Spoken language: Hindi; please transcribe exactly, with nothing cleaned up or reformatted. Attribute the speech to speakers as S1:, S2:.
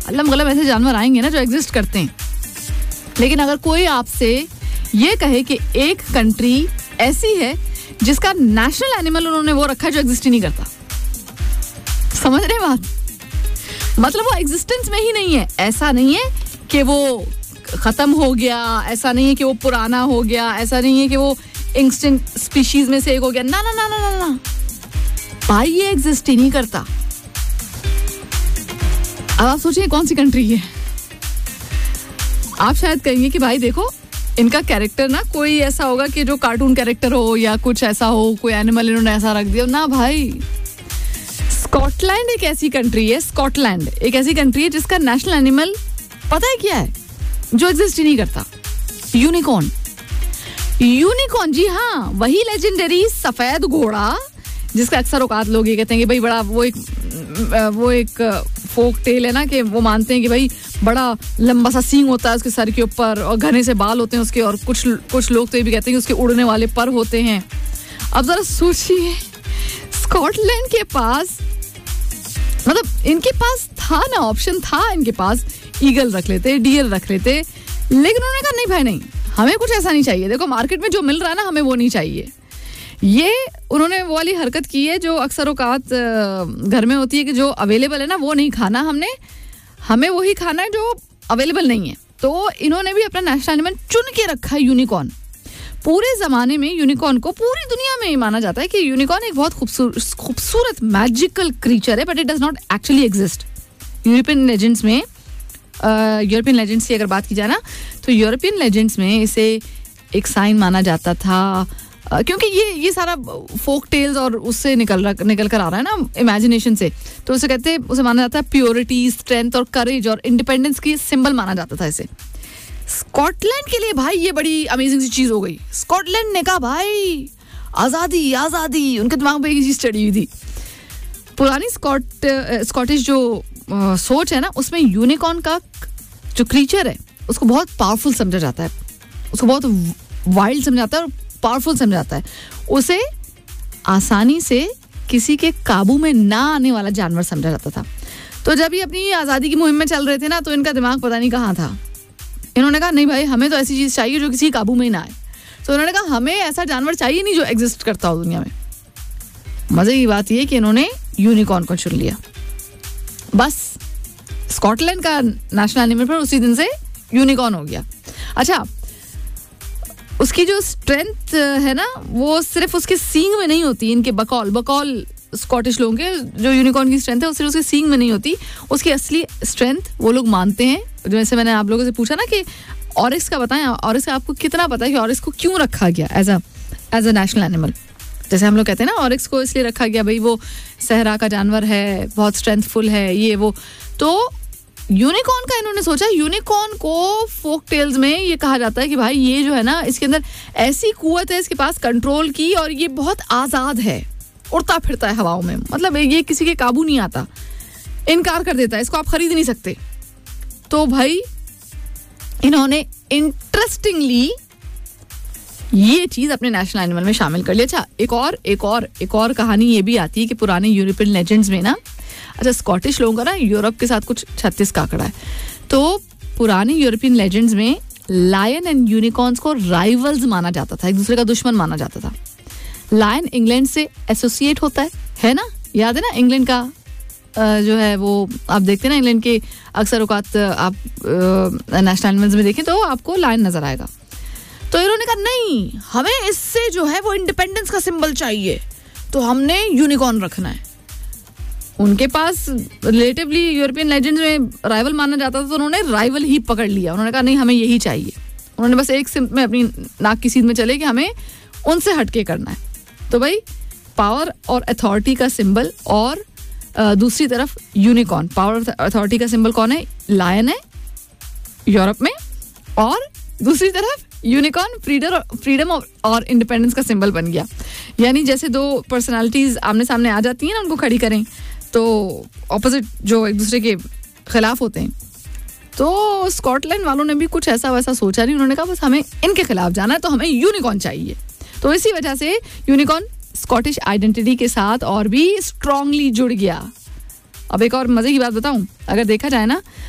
S1: अल्लाह मगलम ऐसे जानवर आएंगे ना जो एग्जिस्ट करते हैं. लेकिन अगर कोई आपसे ये कहे कि एक कंट्री ऐसी है जिसका नेशनल एनिमल उन्होंने वो रखा है जो एग्जिस्ट ही नहीं करता, समझ रहे बात? मतलब वो एग्जिस्टेंस में ही नहीं है. ऐसा नहीं है कि वो खत्म हो गया, ऐसा नहीं है कि वो पुराना हो गया, ऐसा नहीं है कि वो एक्सटिंक्ट स्पीशीज में से एक हो गया. ना ना ना ना ना ना भाई, ये एग्जिस्ट ही नहीं करता. अब आप सोचिए कौन सी कंट्री है. आप शायद कहेंगे कि भाई देखो इनका कैरेक्टर ना कोई ऐसा होगा कि जो कार्टून कैरेक्टर हो या कुछ ऐसा हो, कोई एनिमल इन्होंने ऐसा रख दिया. ना भाई, स्कॉटलैंड एक ऐसी कंट्री है, स्कॉटलैंड एक ऐसी कंट्री है जिसका नेशनल एनिमल पता है क्या है जो एग्जिस्ट ही नहीं करता? यूनिकॉर्न. यूनिकॉर्न, जी हाँ, वही लेजेंडरी सफेद घोड़ा जिसका अक्सर औकात लोग ये कहते हैं कि भाई बड़ा वो एक वो एक फोक टेल है ना, कि वो मानते हैं कि भाई बड़ा लंबा सा सींग होता है उसके सर के ऊपर और घने से बाल होते हैं उसके, और कुछ कुछ लोग तो ये भी कहते हैं कि उसके उड़ने वाले पर होते हैं. अब जरा सोचिए, स्कॉटलैंड के पास, मतलब इनके पास था ना, ऑप्शन था इनके पास, ईगल रख लेते, डियर रख लेते, लेकिन उन्होंने कहा नहीं भाई नहीं, हमें कुछ ऐसा नहीं चाहिए. देखो मार्केट में जो मिल रहा है ना, हमें वो नहीं चाहिए. ये उन्होंने वो वाली हरकत की है जो अक्सर औकात घर में होती है कि जो अवेलेबल है ना वो नहीं खाना हमने, हमें वही खाना है जो अवेलेबल नहीं है. तो इन्होंने भी अपना नेशनल एनिमल चुन के रखा है यूनिकॉर्न. पूरे जमाने में यूनिकॉर्न को पूरी दुनिया में माना जाता है कि यूनिकॉर्न एक बहुत खूबसूरत खूबसूरत मैजिकल क्रीचर है, but it does not actually exist. European legends में यूरोपियन लेजेंड्स की अगर बात की जाए ना, तो यूरोपियन लेजेंड्स में इसे एक साइन माना जाता था, क्योंकि ये ये सारा फोक टेल्स और उससे निकल रहा निकल कर आ रहा है ना, इमेजिनेशन से. तो उसे कहते हैं, उसे माना जाता है प्योरिटी, स्ट्रेंथ और करेज और इंडिपेंडेंस की सिंबल माना जाता था इसे. स्कॉटलैंड के लिए भाई ये बड़ी अमेजिंग सी चीज हो गई. स्कॉटलैंड ने कहा भाई आजादी आजादी, उनके दिमाग में एक चीज चढ़ी हुई थी. पुरानी स्कॉट स्कॉटिश जो आ, सोच है ना, उसमें यूनिकॉर्न का जो क्रीचर है उसको बहुत पावरफुल समझा जाता है, उसको बहुत वाइल्ड समझा जाता है और पावरफुल समझा जाता है. उसे आसानी से किसी के काबू में ना आने वाला जानवर समझा जाता था. तो जब ये अपनी आज़ादी की मुहिम में चल रहे थे ना, तो इनका दिमाग पता नहीं कहाँ था. इन्होंने कहा नहीं भाई, हमें तो ऐसी चीज़ चाहिए जो किसी काबू में ही ना आए. तो उन्होंने कहा हमें ऐसा जानवर चाहिए नहीं जो एग्जिस्ट करता हो दुनिया में. मजे की बात यह कि इन्होंने यूनिकॉर्न को चुन लिया. बस स्कॉटलैंड का नेशनल एनिमल पर उसी दिन से यूनिकॉर्न हो गया. अच्छा, उसकी जो स्ट्रेंथ है ना, वो सिर्फ उसके सींग में नहीं होती. इनके बकौल बकौल स्कॉटिश लोगों के जो यूनिकॉर्न की स्ट्रेंथ है वो सिर्फ उसके सींग में नहीं होती. उसकी असली स्ट्रेंथ वो लोग मानते हैं, जैसे मैंने आप लोगों से पूछा ना कि ऑरिक्स का बताएं, ऑरिक्स का आपको कितना पता है कि ऑरिक्स को क्यों रखा गया as a as a national animal. जैसे हम लोग कहते हैं ना, ऑरिक्स को इसलिए रखा गया भाई वो सहरा का जानवर है, बहुत स्ट्रेंथफुल है, ये वो. तो यूनिकॉर्न का इन्होंने सोचा, यूनिकॉर्न को फोक टेल्स में ये कहा जाता है कि भाई ये जो है ना, इसके अंदर ऐसी कुव्वत है इसके पास कंट्रोल की, और ये बहुत आज़ाद है, उड़ता फिरता है हवाओं में, मतलब ये किसी के काबू नहीं आता, इनकार कर देता है, इसको आप खरीद नहीं सकते. तो भाई इन्होंने इंटरेस्टिंगली ये चीज अपने नेशनल एनिमल में शामिल कर लिया. अच्छा, एक और एक और एक और कहानी ये भी आती है कि पुराने यूरोपियन लेजेंड्स में ना, अच्छा स्कॉटिश लोगों का ना यूरोप के साथ कुछ छत्तीस का आंकड़ा है. तो पुराने यूरोपियन लेजेंड्स में लायन एंड यूनिकॉर्न्स को राइवल्स माना जाता था, एक दूसरे का दुश्मन माना जाता था. लायन इंग्लैंड से एसोसिएट होता है है ना, याद है ना, इंग्लैंड का जो है वो आप देखते हैं ना, इंग्लैंड के अक्सर औकात आप नेशनल एनिमल्स में देखें तो आपको लायन नजर आएगा. तो इन्होंने कहा नहीं, हमें इससे जो है वो इंडिपेंडेंस का सिंबल चाहिए, तो हमने यूनिकॉर्न रखना है. उनके पास रिलेटिवली यूरोपियन लेजेंड्स में राइवल माना जाता था, तो उन्होंने राइवल ही पकड़ लिया. उन्होंने कहा नहीं, हमें यही चाहिए. उन्होंने बस एक सिंप में अपनी नाक की सीध में चले कि हमें उनसे हटके करना है. तो भाई पावर और अथॉरिटी का सिंबल, और आ, दूसरी तरफ यूनिकॉर्न. पावर अथॉरिटी का सिंबल कौन है? लायन है यूरोप में, और दूसरी तरफ यूनिकॉर्न फ्रीडम फ्रीडम और इंडिपेंडेंस का सिंबल बन गया. यानी जैसे दो पर्सनालिटीज आमने सामने आ जाती हैं ना, उनको खड़ी करें तो ऑपोजिट जो एक दूसरे के खिलाफ होते हैं. तो स्कॉटलैंड वालों ने भी कुछ ऐसा वैसा सोचा नहीं. उन्होंने कहा बस हमें इनके खिलाफ जाना है, तो हमें यूनिकॉर्न चाहिए. तो इसी वजह से यूनिकॉर्न स्कॉटिश आइडेंटिटी के साथ और भी स्ट्रांगली जुड़ गया. अब एक और मजे की बात बताऊं, अगर देखा जाए ना